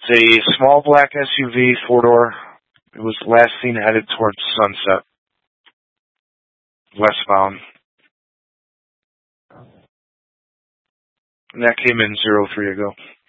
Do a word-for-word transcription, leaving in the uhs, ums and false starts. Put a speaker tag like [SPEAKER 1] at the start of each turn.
[SPEAKER 1] It's a small black S U V, four-door. It was last seen headed towards Sunset, westbound. And that came in zero three ago.